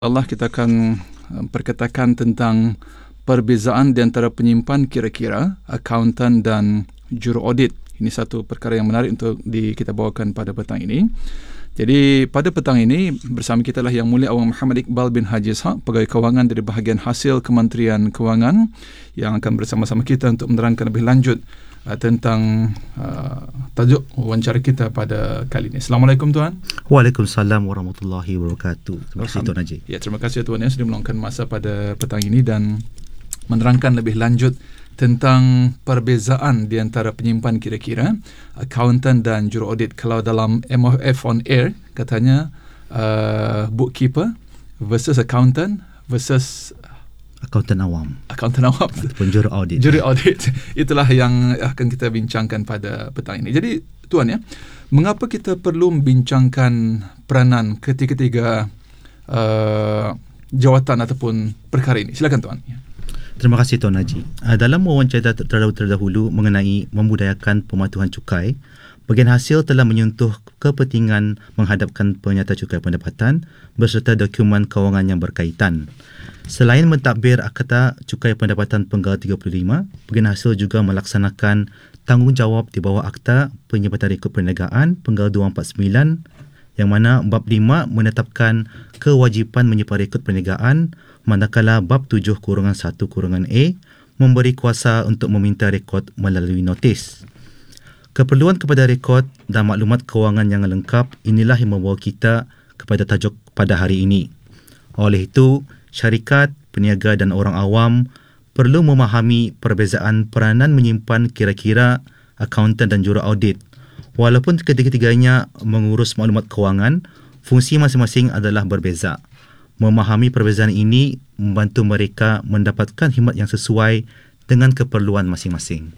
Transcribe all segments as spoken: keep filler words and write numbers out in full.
Allah kita akan perkatakan tentang perbezaan di antara penyimpan kira-kira, akuntan dan juru audit. Ini satu perkara yang menarik untuk di, kita bawakan pada petang ini. Jadi pada petang ini bersama kita lah Yang Mulia Awang Muhammad Iqbal bin Haji Ishaq, Pegawai Kewangan dari bahagian hasil Kementerian Kewangan, yang akan bersama-sama kita untuk menerangkan lebih lanjut uh, tentang uh, tajuk wawancara kita pada kali ini. Assalamualaikum Tuan. Waalaikumsalam warahmatullahi wabarakatuh. Terima kasih Tuan Haji. Ya, terima kasih Tuan yang sudah meluangkan masa pada petang ini dan menerangkan lebih lanjut tentang perbezaan di antara penyimpan kira-kira, accountant dan juru audit. Kalau dalam M O F on air katanya uh, bookkeeper versus accountant versus Akuntan awam. Akuntan awam ataupun juru audit. Juru audit. Itulah yang akan kita bincangkan pada petang ini. Jadi Tuan ya, mengapa kita perlu membincangkan peranan ketiga-tiga uh, jawatan ataupun perkara ini? Silakan Tuan. Terima kasih Tuan Haji. Uh, dalam wawancara terdahulu mengenai memudayakan pematuhan cukai, bahagian hasil telah menyentuh kepentingan menghadapkan penyata cukai pendapatan beserta dokumen kewangan yang berkaitan. Selain mentadbir Akta Cukai Pendapatan Penggal tiga puluh lima, bahagian hasil juga melaksanakan tanggungjawab di bawah Akta Penyempatan Rekod Perniagaan Penggal dua empat sembilan, yang mana bab lima menetapkan kewajipan menyimpan rekod perniagaan, manakala bab tujuh kurungan satu kurungan A memberi kuasa untuk meminta rekod melalui notis. Keperluan kepada rekod dan maklumat kewangan yang lengkap inilah yang membawa kita kepada tajuk pada hari ini. Oleh itu, syarikat, peniaga dan orang awam perlu memahami perbezaan peranan menyimpan kira-kira, akuntan dan juru audit. Walaupun ketiga-tiganya mengurus maklumat kewangan, fungsi masing-masing adalah berbeza. Memahami perbezaan ini membantu mereka mendapatkan khidmat yang sesuai dengan keperluan masing-masing.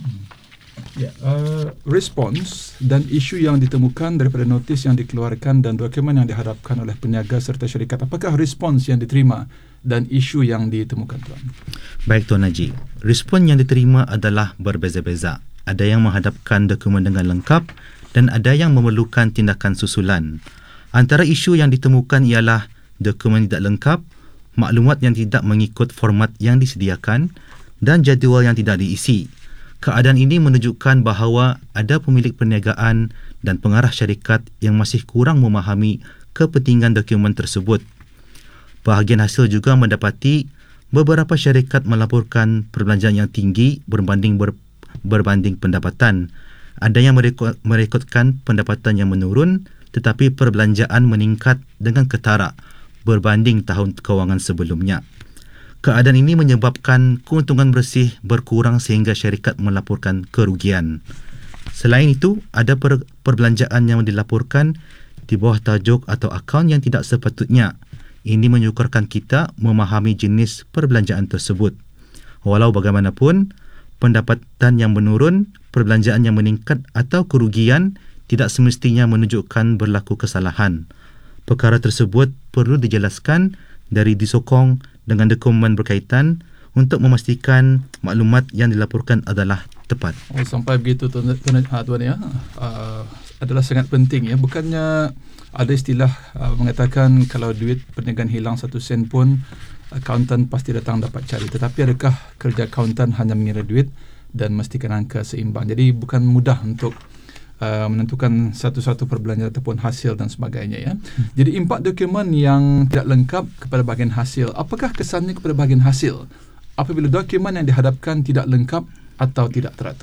Ya, uh, respons dan isu yang ditemukan daripada notis yang dikeluarkan dan dokumen yang dihadapkan oleh peniaga serta syarikat, apakah respons yang diterima dan isu yang ditemukan Tuan? Baik Tuan Haji, respon yang diterima adalah berbeza-beza. Ada yang menghadapkan dokumen dengan lengkap dan ada yang memerlukan tindakan susulan. Antara isu yang ditemukan ialah dokumen tidak lengkap, maklumat yang tidak mengikut format yang disediakan dan jadual yang tidak diisi. Keadaan ini menunjukkan bahawa ada pemilik perniagaan dan pengarah syarikat yang masih kurang memahami kepentingan dokumen tersebut. Bahagian hasil juga mendapati beberapa syarikat melaporkan perbelanjaan yang tinggi berbanding ber, berbanding pendapatan. Ada yang merekod, merekodkan pendapatan yang menurun tetapi perbelanjaan meningkat dengan ketara berbanding tahun kewangan sebelumnya. Keadaan ini menyebabkan keuntungan bersih berkurang sehingga syarikat melaporkan kerugian. Selain itu, ada per- perbelanjaan yang dilaporkan di bawah tajuk atau akaun yang tidak sepatutnya. Ini menyukarkan kita memahami jenis perbelanjaan tersebut. Walau bagaimanapun, pendapatan yang menurun, perbelanjaan yang meningkat atau kerugian tidak semestinya menunjukkan berlaku kesalahan. Perkara tersebut perlu dijelaskan dari disokong dengan dokumen berkaitan untuk memastikan maklumat yang dilaporkan adalah tepat. Oh, sampai begitu Tuan, tuan, tuan ya, uh, adalah sangat penting ya. Bukannya ada istilah uh, mengatakan kalau duit perniagaan hilang satu sen pun akuntan pasti datang dapat cari. Tetapi adakah kerja akuntan hanya mengira duit dan mestikan angka seimbang? Jadi bukan mudah untuk Uh, menentukan satu-satu perbelanjaan ataupun hasil dan sebagainya ya. Hmm. Jadi impak dokumen yang tidak lengkap kepada bahagian hasil, apakah kesannya kepada bahagian hasil apabila dokumen yang dihadapkan tidak lengkap atau tidak teratur?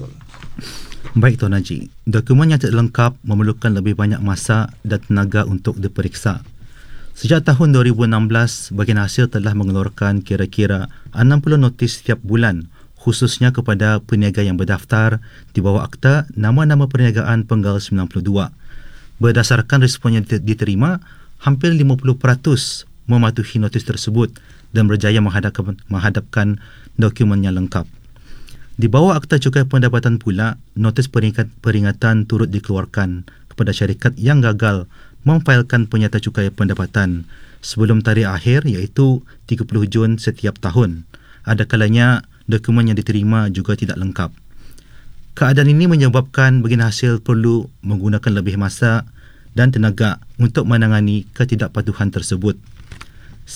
Baik Tuan Haji, dokumen yang tidak lengkap memerlukan lebih banyak masa dan tenaga untuk diperiksa. Sejak tahun dua ribu enam belas, bahagian hasil telah mengeluarkan kira-kira enam puluh notis setiap bulan, khususnya kepada peniaga yang berdaftar di bawah Akta Nama-Nama Perniagaan Penggal sembilan puluh dua. Berdasarkan respon yang diterima, hampir lima puluh peratus mematuhi notis tersebut dan berjaya menghadapkan, menghadapkan dokumen yang lengkap. Di bawah Akta Cukai Pendapatan pula, notis peringat, peringatan turut dikeluarkan kepada syarikat yang gagal memfailkan penyata cukai pendapatan sebelum tarikh akhir iaitu tiga puluh Jun setiap tahun. Ada kalanya dokumen yang diterima juga tidak lengkap. Keadaan ini menyebabkan bahagian hasil perlu menggunakan lebih masa dan tenaga untuk menangani ketidakpatuhan tersebut.